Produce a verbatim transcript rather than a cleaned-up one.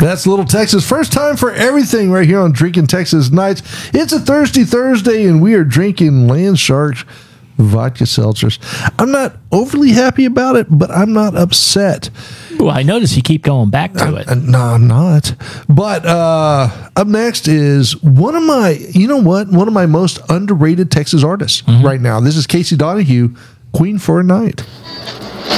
That's Little Texas. First time for everything right here on Drinking Texas Nights. It's a Thirsty Thursday, and we are drinking Land Shark vodka seltzers. I'm not overly happy about it, but I'm not upset. Well, I notice you keep going back to it. Uh, no, I'm not. But uh, up next is one of my, you know what? One of my most underrated Texas artists mm-hmm. right now. This is Casey Donahue, Queen for a Night.